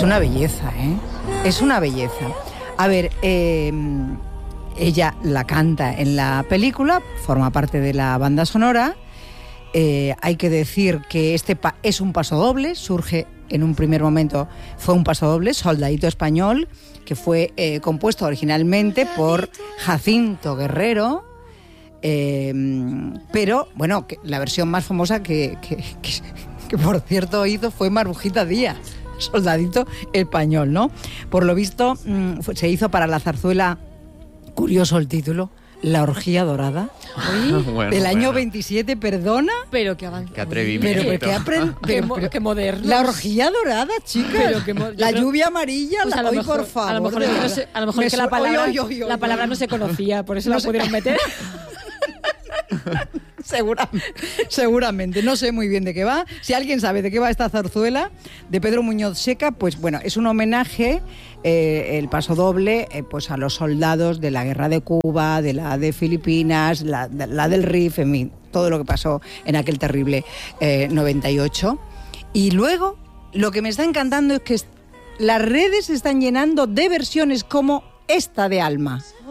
Es una belleza, ¿eh? Es una belleza. A ver, ella la canta en la película, forma parte de la banda sonora. Hay que decir que este es un pasodoble, surge en un primer momento, fue un pasodoble, Soldadito Español, que fue compuesto originalmente por Jacinto Guerrero, pero bueno, la versión más famosa que por cierto hizo fue Marujita Díaz, Soldadito Español, ¿no? Por lo visto se hizo para la zarzuela, curioso el título, La Orgía Dorada, del año 27, perdona. Pero qué avance. Qué atrevimiento. Qué moderno. La Orgía Dorada, chicas. La lluvia amarilla, pues hoy por favor. A lo mejor es que la palabra no se conocía, por eso la pudieron meter. Seguramente, no sé muy bien de qué va. Si alguien sabe de qué va esta zarzuela de Pedro Muñoz Seca, pues bueno, es un homenaje, el pasodoble, pues a los soldados de la guerra de Cuba, de la de Filipinas, la del RIF, en fin, todo lo que pasó en aquel terrible 98. Y luego, lo que me está encantando es que las redes se están llenando de versiones como esta de Alma.